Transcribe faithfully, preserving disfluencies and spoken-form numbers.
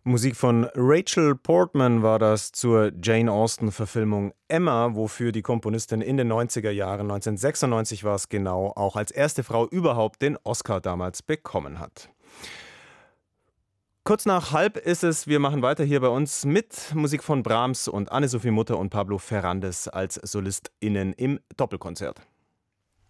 Musik von Rachel Portman war das zur Jane Austen-Verfilmung Emma, wofür die Komponistin in den neunziger Jahren, neunzehnhundertsechsundneunzig war es genau, auch als erste Frau überhaupt den Oscar damals bekommen hat. Kurz nach halb ist es, wir machen weiter hier bei uns mit Musik von Brahms und Anne-Sophie Mutter und Pablo Ferrandez als SolistInnen im Doppelkonzert.